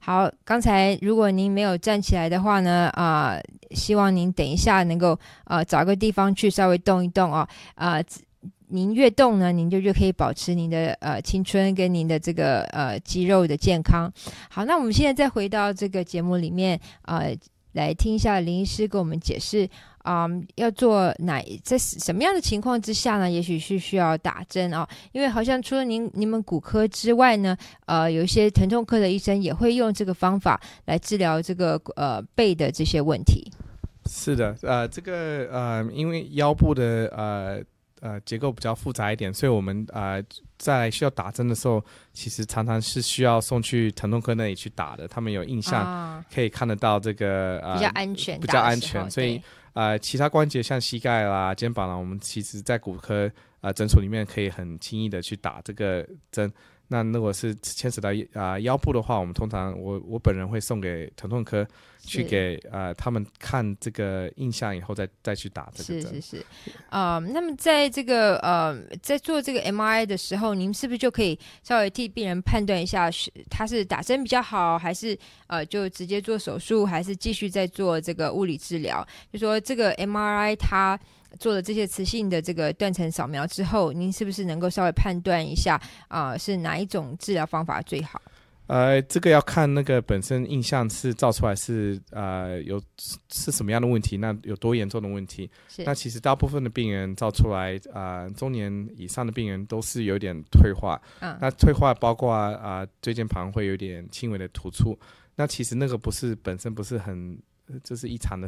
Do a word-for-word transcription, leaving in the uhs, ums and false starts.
好，刚才如果您没有站起来的话呢，啊、呃，希望您等一下能够呃找个地方去稍微动一动哦，啊、呃。您越动呢，您就越可以保持您的呃青春跟您的这个呃肌肉的健康。好，那我们现在再回到这个节目里面，呃，来听一下林医师跟我们解释，嗯，要做哪在什么样的情况之下呢？也许是需要打针啊、哦，因为好像除了您你们骨科之外呢，呃，有一些疼痛科的医生也会用这个方法来治疗这个呃背的这些问题。 是的，呃，这个呃，因为腰部的呃。呃，结构比较复杂一点，所以我们呃在需要打针的时候，其实常常是需要送去疼痛科那里去打的。他们有印象，可以看得到这个、 呃、比较安全， 比较安全。所以呃，其他关节像膝盖啦、肩膀啦，我们其实在骨科呃诊所里面可以很轻易的去打这个针。那如果是牵扯到、呃、腰部的话，我们通常我我本人会送给疼痛科去给呃他们看这个印象以后再再去打这个针。 是是是，呃，那么在这个呃在做这个 M R I 的时候，您是不是就可以稍微替病人判断一下，是他是打针比较好，还是呃就直接做手术，还是继续在做这个物理治疗？就说这个 M R I 它做了这些磁性的这个断层扫描之后，您是不是能够稍微判断一下啊、呃，是哪一种治疗方法最好？ 呃，这个要看那个本身印象是照出来是呃有是什么样的问题，那有多严重的问题。那其实大部分的病人照出来，呃，中年以上的病人都是有点退化。嗯、那退化包括啊、呃、椎间盘会有点轻微的突出。那其实那个不是本身不是很。这是异常的